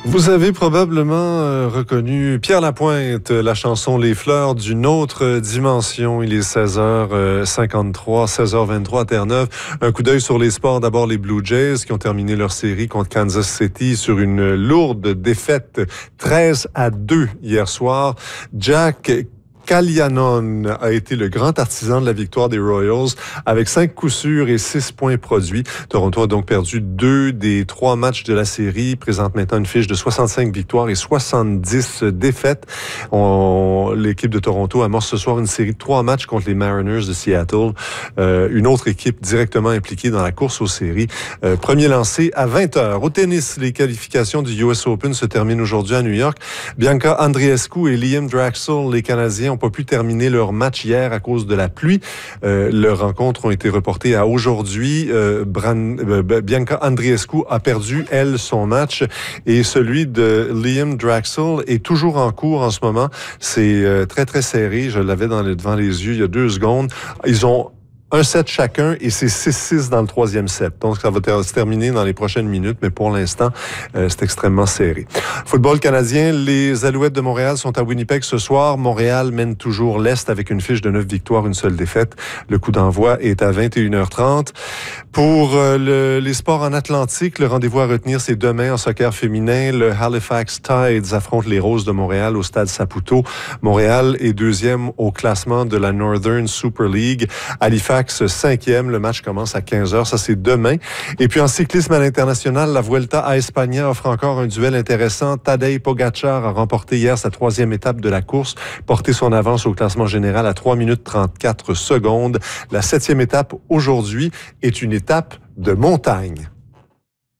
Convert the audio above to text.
Vous avez probablement reconnu Pierre Lapointe, la chanson Les Fleurs d'une autre dimension. Il est 16h53, 16h23 à Terre-Neuve. Un coup d'œil sur les sports. D'abord, les Blue Jays qui ont terminé leur série contre Kansas City sur une lourde défaite 13-2 hier soir. Jack Calianon a été le grand artisan de la victoire des Royals avec 5 coups sûrs et 6 points produits. Toronto a donc perdu 2 des 3 matchs de la série, présente maintenant une fiche de 65 victoires et 70 défaites. L'équipe de Toronto amorce ce soir une série de 3 matchs contre les Mariners de Seattle, une autre équipe directement impliquée dans la course aux séries. Premier lancé à 20h. Au tennis, les qualifications du US Open se terminent aujourd'hui à New York. Bianca Andreescu et Liam Draxl, les Canadiens, n'ont pas pu terminer leur match hier à cause de la pluie. Leurs rencontres ont été reportées à aujourd'hui. Bianca Andreescu a perdu, elle, son match. Et celui de Liam Draxl est toujours en cours en ce moment. C'est très, très serré. Je l'avais devant les yeux il y a 2 secondes. Ils ont un set chacun et c'est 6-6 dans le 3e set. Donc, ça va se terminer dans les prochaines minutes, mais pour l'instant, c'est extrêmement serré. Football canadien, les Alouettes de Montréal sont à Winnipeg ce soir. Montréal mène toujours l'Est avec une fiche de 9 victoires, une seule défaite. Le coup d'envoi est à 21h30. Pour les sports en Atlantique, le rendez-vous à retenir, c'est demain en soccer féminin. Le Halifax Tides affronte les Roses de Montréal au stade Saputo. Montréal est 2e au classement de la Northern Super League. Halifax 5e, le match commence à 15h, ça c'est demain. Et puis en cyclisme à l'international, la Vuelta a España offre encore un duel intéressant. Tadej Pogacar a remporté hier sa 3e étape de la course, porté son avance au classement général à 3 minutes 34 secondes. La 7e étape aujourd'hui est une étape de montagne.